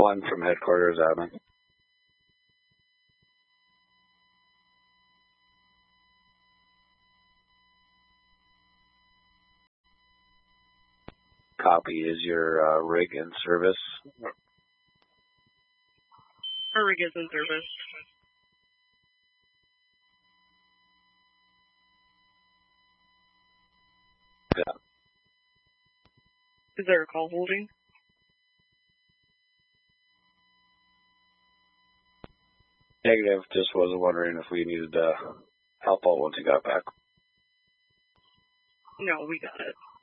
1 from headquarters, admin. Copy. Is your rig in service? Our rig is in service. Yeah. Is there a call holding? Negative. Just was wondering if we needed help out once you got back. No, we got it.